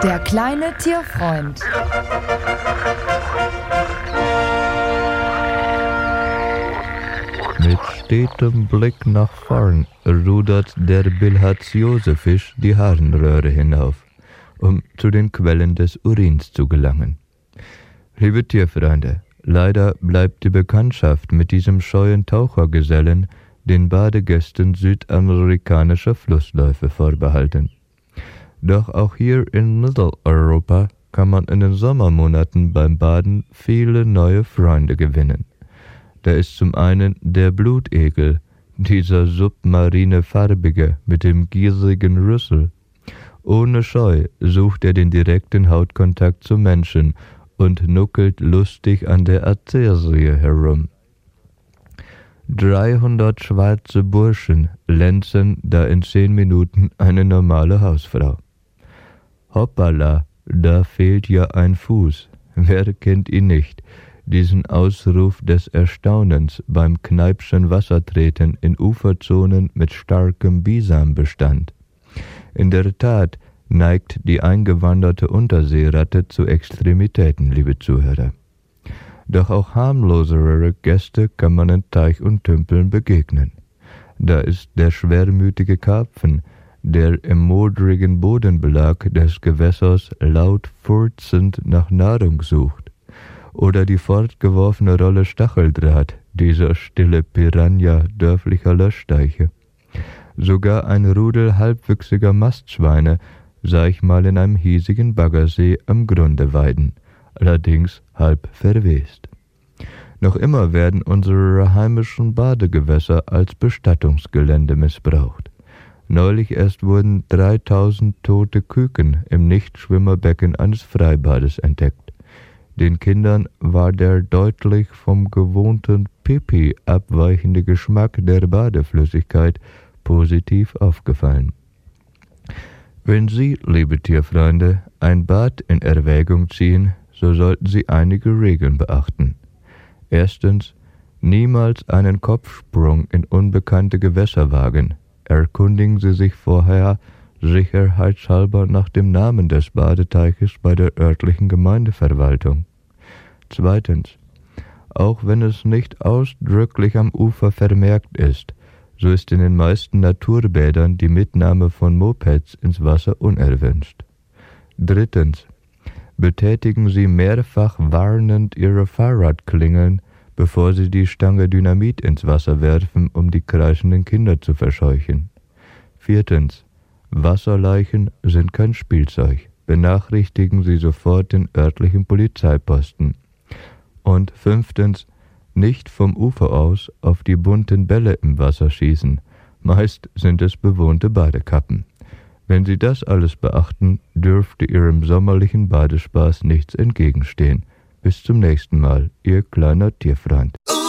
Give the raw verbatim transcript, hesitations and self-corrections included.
Der kleine Tierfreund. Mit stetem Blick nach vorn rudert der Bilharziose-Fisch die Harnröhre hinauf, um zu den Quellen des Urins zu gelangen. Liebe Tierfreunde, leider bleibt die Bekanntschaft mit diesem scheuen Tauchergesellen den Badegästen südamerikanischer Flussläufe vorbehalten. Doch auch hier in Mitteleuropa kann man in den Sommermonaten beim Baden viele neue Freunde gewinnen. Da ist zum einen der Blutegel, dieser submarine Farbige mit dem gierigen Rüssel. Ohne Scheu sucht er den direkten Hautkontakt zu Menschen und nuckelt lustig an der Arterie herum. dreihundert schwarze Burschen lenzen da in zehn Minuten eine normale Hausfrau. Hoppala, da fehlt ja ein Fuß. Wer kennt ihn nicht? Diesen Ausruf des Erstaunens beim Kneipschen Wassertreten in Uferzonen mit starkem Bisambestand. In der Tat neigt die eingewanderte Unterseeratte zu Extremitäten, liebe Zuhörer. Doch auch harmlosere Gäste kann man in Teich und Tümpeln begegnen. Da ist der schwermütige Karpfen, der im modrigen Bodenbelag des Gewässers laut furzend nach Nahrung sucht. Oder die fortgeworfene Rolle Stacheldraht, dieser stille Piranha dörflicher Löschteiche. Sogar ein Rudel halbwüchsiger Mastschweine sah ich mal in einem hiesigen Baggersee am Grunde weiden, allerdings halb verwest. Noch immer werden unsere heimischen Badegewässer als Bestattungsgelände missbraucht. Neulich erst wurden dreitausend tote Küken im Nichtschwimmerbecken eines Freibades entdeckt. Den Kindern war der deutlich vom gewohnten Pipi abweichende Geschmack der Badeflüssigkeit positiv aufgefallen. Wenn Sie, liebe Tierfreunde, ein Bad in Erwägung ziehen, so sollten Sie einige Regeln beachten. Erstens, niemals einen Kopfsprung in unbekannte Gewässer wagen. Erkundigen Sie sich vorher sicherheitshalber nach dem Namen des Badeteiches bei der örtlichen Gemeindeverwaltung. Zweitens, auch wenn es nicht ausdrücklich am Ufer vermerkt ist, so ist in den meisten Naturbädern die Mitnahme von Mopeds ins Wasser unerwünscht. Drittens, betätigen Sie mehrfach warnend Ihre Fahrradklingeln, bevor Sie die Stange Dynamit ins Wasser werfen, um die kreischenden Kinder zu verscheuchen. Viertens, Wasserleichen sind kein Spielzeug. Benachrichtigen Sie sofort den örtlichen Polizeiposten. Und fünftens, nicht vom Ufer aus auf die bunten Bälle im Wasser schießen. Meist sind es bewohnte Badekappen. Wenn Sie das alles beachten, dürfte Ihrem sommerlichen Badespaß nichts entgegenstehen. Bis zum nächsten Mal, Ihr kleiner Tierfreund.